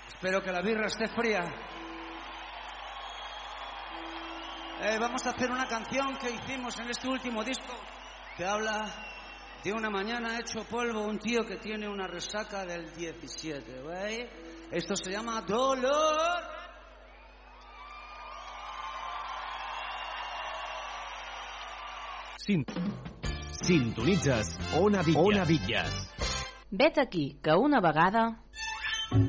Espero que la birra esté fría. Vamos a hacer una canción que hicimos en este último disco que habla de una mañana hecho polvo, un tío que tiene una resaca del 17, ¿veis? Esto se llama Dolor. Sintonitzes Ona Bitlles. Vet aquí, que una vegada...